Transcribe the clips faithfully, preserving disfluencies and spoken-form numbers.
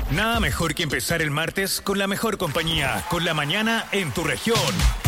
Nada mejor que empezar el martes con la mejor compañía, con la mañana en tu región.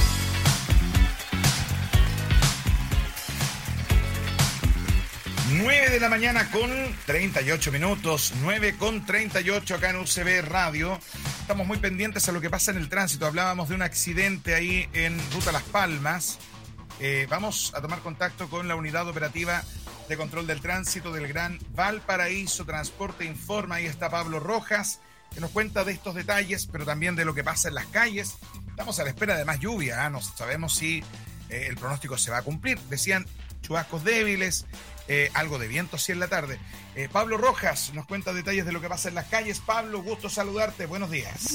nueve de la mañana con treinta y ocho minutos, nueve con treinta y ocho acá en U C B Radio. Estamos muy pendientes a lo que pasa en el tránsito. Hablábamos de un accidente ahí en Ruta Las Palmas. Eh, vamos a tomar contacto con la unidad operativa de control del tránsito del Gran Valparaíso Transporte Informa. Ahí está Pablo Rojas, que nos cuenta de estos detalles, pero también de lo que pasa en las calles. Estamos a la espera de más lluvia, ¿eh? No sabemos si eh, el pronóstico se va a cumplir. Decían chubascos débiles, eh, algo de viento sí en la tarde. Eh, Pablo Rojas nos cuenta detalles de lo que pasa en las calles. Pablo, gusto saludarte. Buenos días.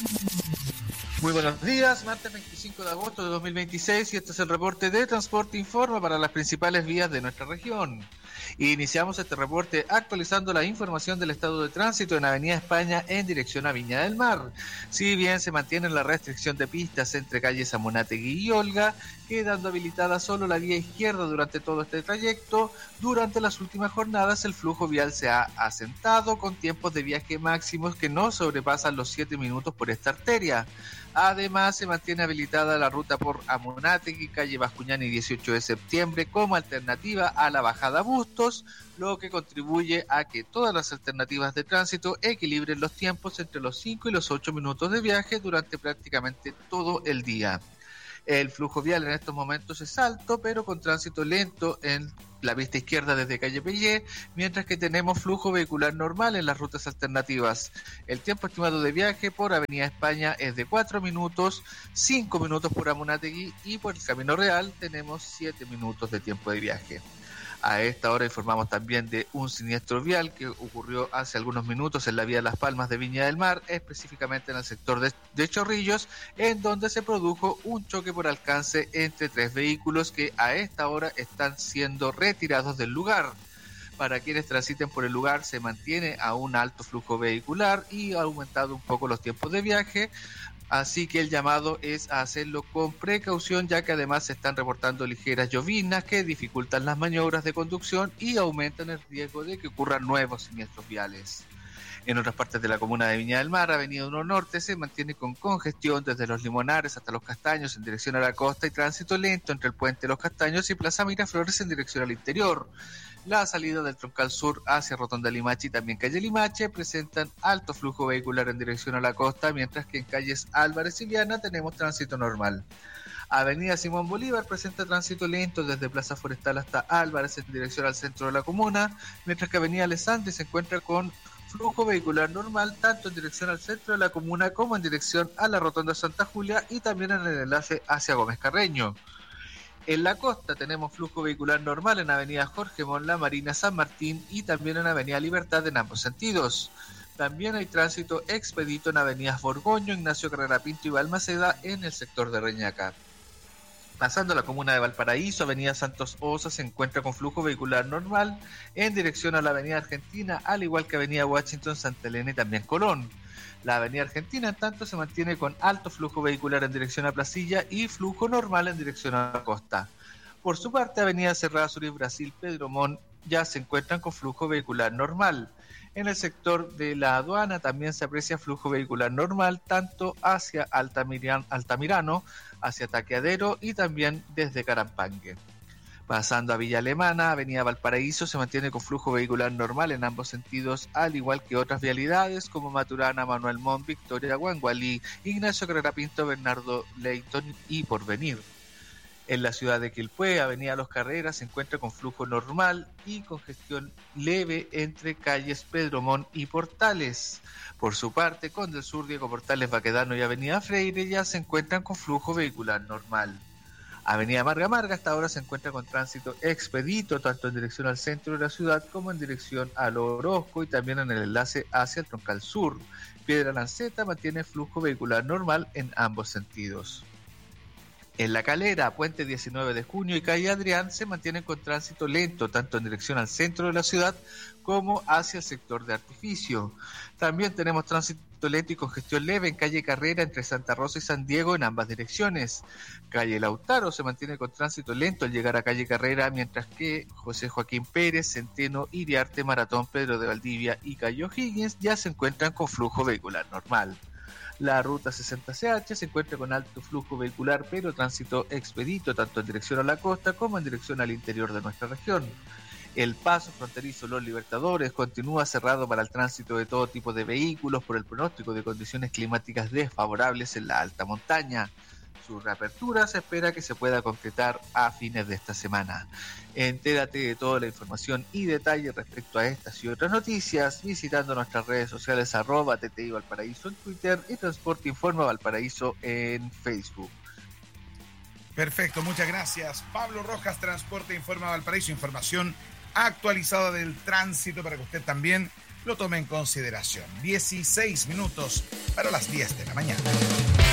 Muy buenos días, martes veinticinco de agosto de dos mil veintiséis, y este es el reporte de Transporte Informa para las principales vías de nuestra región. Iniciamos este reporte actualizando la información del estado de tránsito en Avenida España en dirección a Viña del Mar. Si bien se mantiene la restricción de pistas entre calles Amunátegui y Olga, quedando habilitada solo la vía izquierda durante todo este trayecto, durante las últimas jornadas el flujo vial se ha asentado con tiempos de viaje máximos que no sobrepasan los siete minutos por esta arteria. Además, se mantiene habilitada la ruta por Amunátegui, calle Bascuñán dieciocho de septiembre, como alternativa a la bajada Bustos, lo que contribuye a que todas las alternativas de tránsito equilibren los tiempos entre los cinco y los ocho minutos de viaje durante prácticamente todo el día. El flujo vial en estos momentos es alto, pero con tránsito lento en la pista izquierda desde calle Pellé, mientras que tenemos flujo vehicular normal en las rutas alternativas. El tiempo estimado de viaje por Avenida España es de cuatro minutos, cinco minutos por Amunátegui, y por el Camino Real tenemos siete minutos de tiempo de viaje. A esta hora informamos también de un siniestro vial que ocurrió hace algunos minutos en la vía Las Palmas de Viña del Mar, específicamente en el sector de, de Chorrillos, en donde se produjo un choque por alcance entre tres vehículos que a esta hora están siendo retirados del lugar. Para quienes transiten por el lugar se mantiene a un alto flujo vehicular y ha aumentado un poco los tiempos de viaje. Así que el llamado es a hacerlo con precaución, ya que además se están reportando ligeras lloviznas que dificultan las maniobras de conducción y aumentan el riesgo de que ocurran nuevos siniestros viales. En otras partes de la comuna de Viña del Mar, Avenida uno Norte se mantiene con congestión desde Los Limonares hasta Los Castaños en dirección a la costa y tránsito lento entre el Puente Los Castaños y Plaza Miraflores en dirección al interior. La salida del Troncal Sur hacia Rotonda Limache y también calle Limache presentan alto flujo vehicular en dirección a la costa, mientras que en calles Álvarez y Viana tenemos tránsito normal. Avenida Simón Bolívar presenta tránsito lento desde Plaza Forestal hasta Álvarez en dirección al centro de la comuna, mientras que Avenida Alessandri se encuentra con flujo vehicular normal tanto en dirección al centro de la comuna como en dirección a la Rotonda Santa Julia y también en el enlace hacia Gómez Carreño. En la costa tenemos flujo vehicular normal en Avenida Jorge Montt, Marina, San Martín y también en Avenida Libertad en ambos sentidos. También hay tránsito expedito en Avenidas Borgoño, Ignacio Carrera Pinto y Balmaceda en el sector de Reñaca. Pasando a la comuna de Valparaíso, Avenida Santos Osa se encuentra con flujo vehicular normal en dirección a la Avenida Argentina, al igual que Avenida Washington, Santa Elena y también Colón. La Avenida Argentina, en tanto, se mantiene con alto flujo vehicular en dirección a Placilla y flujo normal en dirección a la costa. Por su parte, Avenida Cerrada Sur y Brasil, Pedro Montt, ya se encuentran con flujo vehicular normal. En el sector de la aduana también se aprecia flujo vehicular normal, tanto hacia Altamirano, Altamirano hacia Taqueadero y también desde Carampangue. Pasando a Villa Alemana, Avenida Valparaíso se mantiene con flujo vehicular normal en ambos sentidos, al igual que otras vialidades como Maturana, Manuel Montt, Victoria, Guangualí, Ignacio Carrera Pinto, Bernardo Leyton y Porvenir. En la ciudad de Quilpué, Avenida Los Carreras se encuentra con flujo normal y congestión leve entre calles Pedro Montt y Portales. Por su parte, Conde del Sur, Diego Portales, Baquedano y Avenida Freire ya se encuentran con flujo vehicular normal. Avenida Marga Marga hasta ahora se encuentra con tránsito expedito tanto en dirección al centro de la ciudad como en dirección al Orozco y también en el enlace hacia el Troncal Sur. Piedra Lanceta mantiene flujo vehicular normal en ambos sentidos. En La Calera, Puente diecinueve de junio y Calle Adrián se mantienen con tránsito lento, tanto en dirección al centro de la ciudad como hacia el sector de Artificio. También tenemos tránsito lento y congestión leve en Calle Carrera entre Santa Rosa y San Diego en ambas direcciones. Calle Lautaro se mantiene con tránsito lento al llegar a Calle Carrera, mientras que José Joaquín Pérez, Centeno, Iriarte, Maratón, Pedro de Valdivia y Calle O'Higgins ya se encuentran con flujo vehicular normal. La ruta sesenta C H se encuentra con alto flujo vehicular, pero tránsito expedito tanto en dirección a la costa como en dirección al interior de nuestra región. El paso fronterizo Los Libertadores continúa cerrado para el tránsito de todo tipo de vehículos por el pronóstico de condiciones climáticas desfavorables en la alta montaña. Su reapertura se espera que se pueda concretar a fines de esta semana. Entérate de toda la información y detalles respecto a estas y otras noticias visitando nuestras redes sociales arroba T T I Valparaíso en Twitter y Transporte Informa Valparaíso en Facebook. Perfecto, muchas gracias. Pablo Rojas, Transporte Informa Valparaíso, información actualizada del tránsito para que usted también lo tome en consideración. dieciséis minutos para las diez de la mañana.